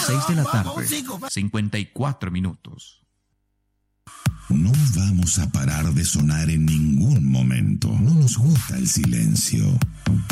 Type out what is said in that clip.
6 de la tarde, 54 minutos. No vamos a parar de sonar en ningún momento. No nos gusta el silencio.